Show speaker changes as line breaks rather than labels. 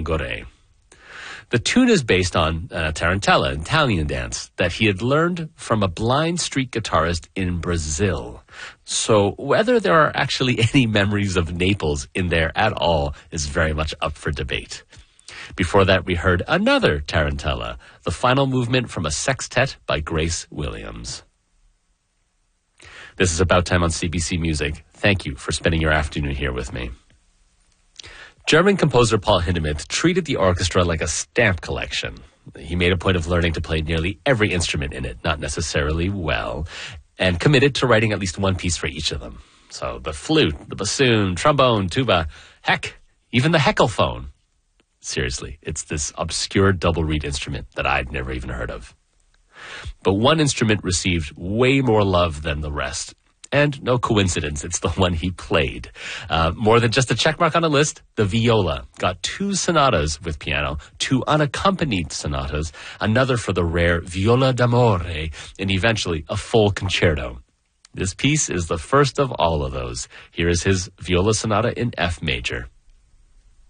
Folgore. The tune is based on a tarantella, an Italian dance, that he had learned from a blind street guitarist in Brazil. So whether there are actually any memories of Naples in there at all is very much up for debate. Before that, we heard another tarantella, the final movement from a sextet by Grace Williams. This is About Time on CBC Music. Thank you for spending your afternoon here with me. German composer Paul Hindemith treated the orchestra like a stamp collection. He made a point of learning to play nearly every instrument in it, not necessarily well, and committed to writing at least one piece for each of them. So the flute, the bassoon, trombone, tuba, heck, even the heckelphone. Seriously, it's this obscure double reed instrument that I'd never even heard of. But one instrument received way more love than the rest. And no coincidence, it's the one he played. More than just a checkmark on a list, the viola got 2 sonatas with piano, 2 unaccompanied sonatas, another for the rare viola d'amore, and eventually a full concerto. This piece is the first of all of those. Here is his viola sonata in F major.